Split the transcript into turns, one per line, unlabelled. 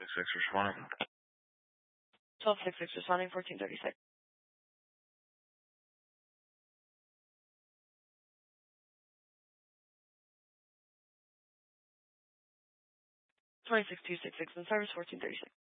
6 responding.
1266 responding, 1436. 26266 in service, 1436.